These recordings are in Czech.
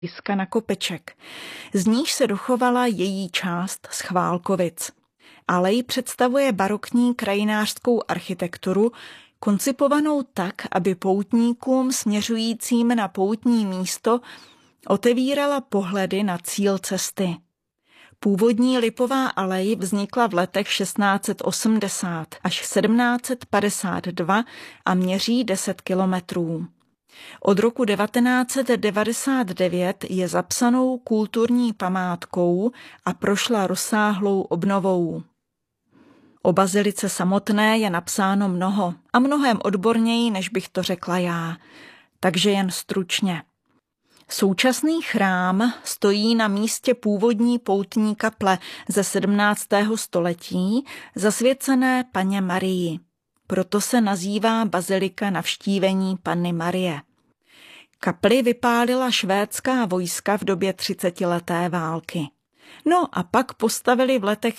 střediska na Kopeček. Z níž se dochovala její část z Chválkovic. Alej představuje barokní krajinářskou architekturu, koncipovanou tak, aby poutníkům směřujícím na poutní místo otevírala pohledy na cíl cesty. Původní lipová alej vznikla v letech 1680 až 1752 a měří 10 kilometrů. Od roku 1999 je zapsanou kulturní památkou a prošla rozsáhlou obnovou. O bazilice samotné je napsáno mnoho a mnohem odborněji, než bych to řekla já, takže jen stručně. Současný chrám stojí na místě původní poutní kaple ze 17. století, zasvěcené Panně Marii. Proto se nazývá bazilika Navštívení Panny Marie. Kapli vypálila švédská vojska v době 30leté války. No a pak postavili v letech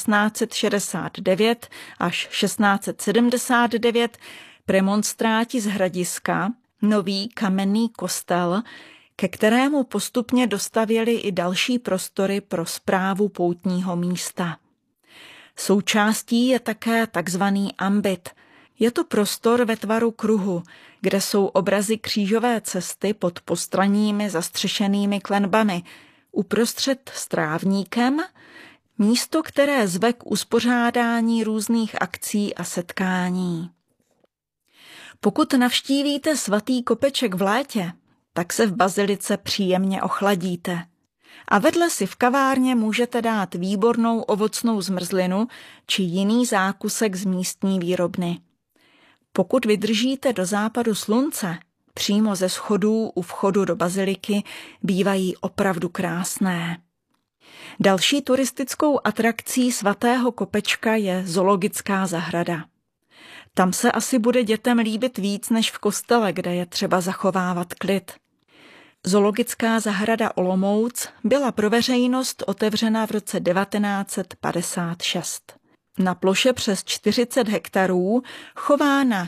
1669 až 1679 premonstráti z Hradiska nový kamenný kostel, ke kterému postupně dostavěli i další prostory pro správu poutního místa. Součástí je také takzvaný ambit. Je to prostor ve tvaru kruhu, kde jsou obrazy křížové cesty pod postranními zastřešenými klenbami, uprostřed strávníkem, místo, které zve k uspořádání různých akcí a setkání. Pokud navštívíte svatý Kopeček v létě, tak se v bazilice příjemně ochladíte. A vedle si v kavárně můžete dát výbornou ovocnou zmrzlinu či jiný zákusek z místní výrobny. Pokud vydržíte do západu slunce, přímo ze schodů u vchodu do baziliky bývají opravdu krásné. Další turistickou atrakcí svatého Kopečka je zoologická zahrada. Tam se asi bude dětem líbit víc než v kostele, kde je třeba zachovávat klid. Zoologická zahrada Olomouc byla pro veřejnost otevřena v roce 1956. Na ploše přes 40 hektarů chová na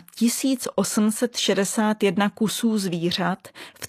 1861 kusů zvířat v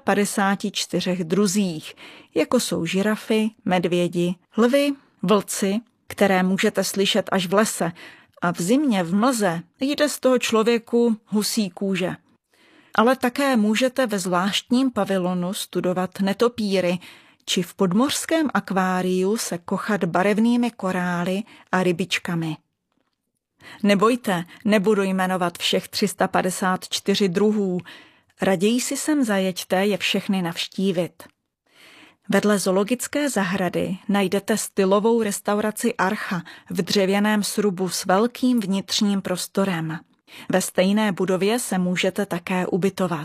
354 druzích, jako jsou žirafy, medvědi, lvi, vlci, které můžete slyšet až v lese, a v zimě v mlze jde z toho člověku husí kůže. Ale také můžete ve zvláštním pavilonu studovat netopíry, či v podmořském akváriu se kochat barevnými korály a rybičkami. Nebojte, nebudu jmenovat všech 354 druhů, raději si sem zajeďte je všechny navštívit. Vedle zoologické zahrady najdete stylovou restauraci Archa v dřevěném srubu s velkým vnitřním prostorem. Ve stejné budově se můžete také ubytovat.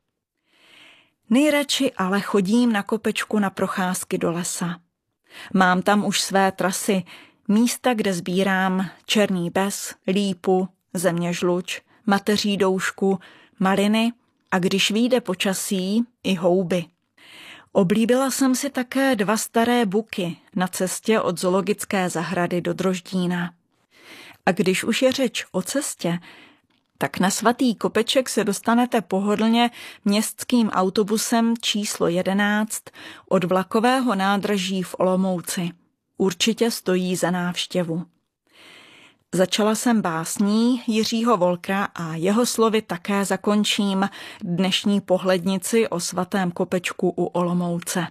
Nejradši ale chodím na Kopečku na procházky do lesa. Mám tam už své trasy, místa, kde sbírám černý bez, lípu, zeměžluč, mateří doušku, maliny a když vyjde počasí, i houby. Oblíbila jsem si také 2 staré buky na cestě od zoologické zahrady do Droždína. A když už je řeč o cestě, tak na svatý Kopeček se dostanete pohodlně městským autobusem číslo 11 od vlakového nádraží v Olomouci. Určitě stojí za návštěvu. Začala jsem básní Jiřího Wolkera a jeho slovy také zakončím dnešní pohlednici o svatém Kopečku u Olomouce.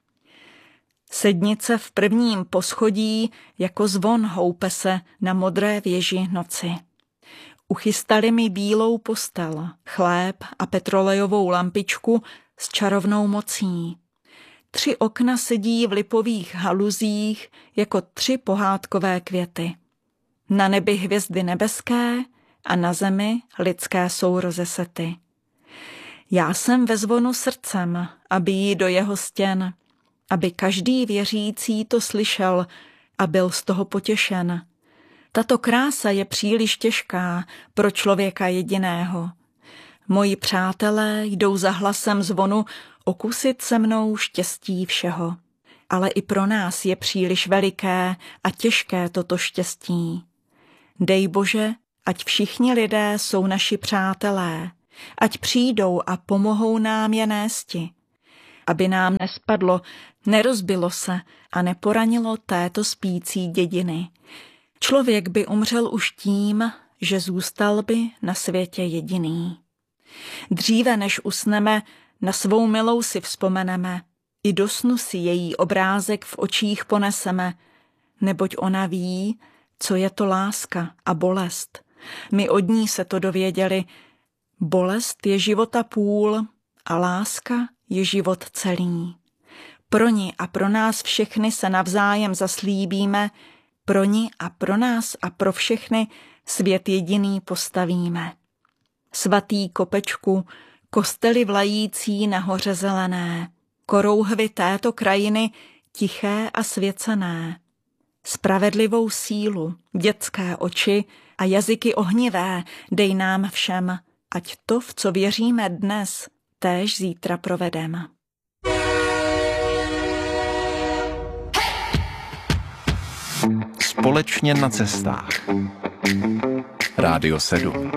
Sednice v prvním poschodí jako zvon houpe se na modré věži noci. Uchystali mi bílou postel, chléb a petrolejovou lampičku s čarovnou mocí. 3 okna sedí v lipových haluzích jako 3 pohádkové květy. Na nebi hvězdy nebeské a na zemi lidské sourozesety. Já jsem ve zvonu srdcem a bijí do jeho stěn, aby každý věřící to slyšel a byl z toho potěšen. Tato krása je příliš těžká pro člověka jediného. Moji přátelé jdou za hlasem zvonu okusit se mnou štěstí všeho. Ale i pro nás je příliš veliké a těžké toto štěstí. Dej Bože, ať všichni lidé jsou naši přátelé, ať přijdou a pomohou nám je nésti. aby nám nespadlo, nerozbilo se a neporanilo této spící dědiny. Člověk by umřel už tím, že zůstal by na světě jediný. Dříve než usneme, na svou milou si vzpomeneme, i do snu si její obrázek v očích poneseme, neboť ona ví, co je to láska a bolest. My od ní se to dověděli. Bolest je života půl a láska je život celý. Pro ní a pro nás všechny se navzájem zaslíbíme, pro ní a pro nás a pro všechny svět jediný postavíme. Svatý Kopečku, kostely vlající na hoře zelené, korouhvy této krajiny tiché a svěcené. Spravedlivou sílu, dětské oči a jazyky ohnivé dej nám všem, ať to, v co věříme dnes, též zítra provedem. Společně na cestách. Rádio 7.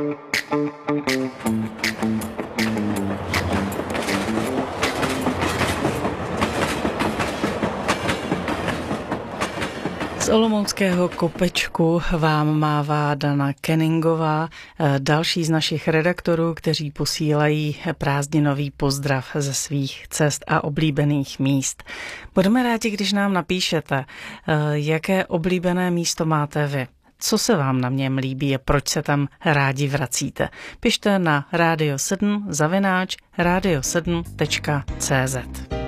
Z olomouckého Kopečku vám mává Dana Kenningová, další z našich redaktorů, kteří posílají prázdninový pozdrav ze svých cest a oblíbených míst. Budeme rádi, když nám napíšete, jaké oblíbené místo máte vy. Co se vám na něm líbí a proč se tam rádi vracíte? Pište na radio7 @radio7.cz.